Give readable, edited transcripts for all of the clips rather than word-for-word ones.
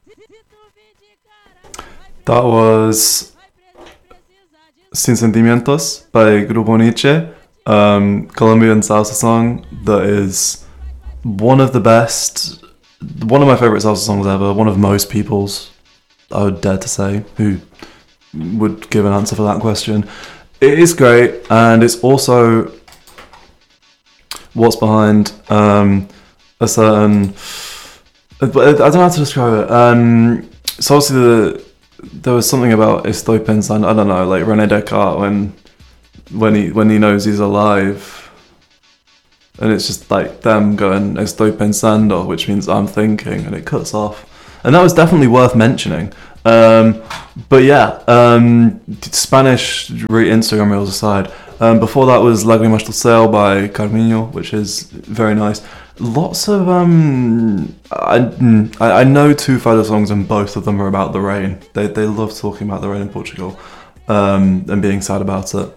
That was Sin Sentimientos by Grupo Nietzsche, Colombian salsa song that is one of the best, one of my favourite salsa songs ever, one of most people's, I would dare to say, who would give an answer for that question. It is great, and it's also what's behind a certain, I don't know how to describe it. So obviously there was something about Estoy Pensando, I don't know, like René Descartes when he knows he's alive, and it's just like them going Estoy Pensando, which means I'm thinking, and it cuts off, and that was definitely worth mentioning. But yeah, Spanish Instagram reels aside, before that was Lágrimas del Cel by Carminho, which is very nice. Lots of I know two Fado songs, and both of them are about the rain. They love talking about the rain in Portugal, and being sad about it.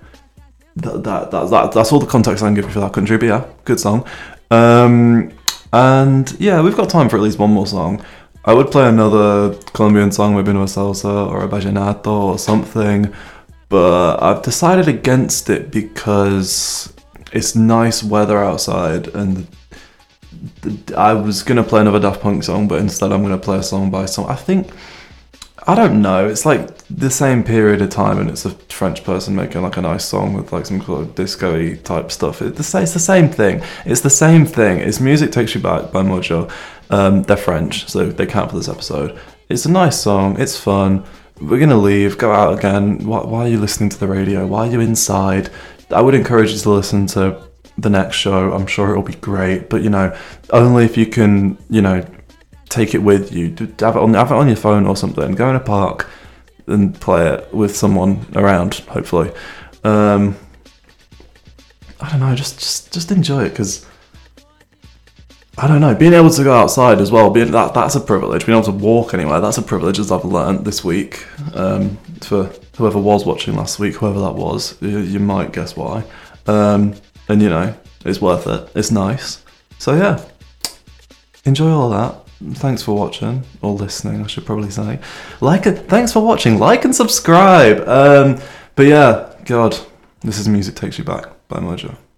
That's all the context I can give you for that country. But yeah, good song. And yeah, we've got time for at least one more song. I would play another Colombian song, maybe a salsa or a vallenato or something, but I've decided against it because it's nice weather outside, and I was going to play another Daft Punk song, but instead I'm going to play a song by I don't know, it's like the same period of time, and it's a French person making like a nice song with like some sort of disco-y type stuff. It's the same thing. It's Music Takes You Back by Mojo. They're French, so they count for this episode. It's a nice song, it's fun. We're going to leave, go out again. Why are you listening to the radio? Why are you inside? I would encourage you to listen to the next show. I'm sure it'll be great, but only if you can, take it with you. Have it on your phone or something. Go in a park and play it with someone around, hopefully. I don't know, just enjoy it, because I don't know, being able to go outside as well, that's a privilege. Being able to walk anywhere, that's a privilege, as I've learned this week. For whoever was watching last week, whoever that was, you might guess why. And it's worth it. It's nice. So yeah, enjoy all that. Thanks for watching, or listening, I should probably say. Thanks for watching, like and subscribe. But yeah, God, this is Music Takes You Back by Mojo.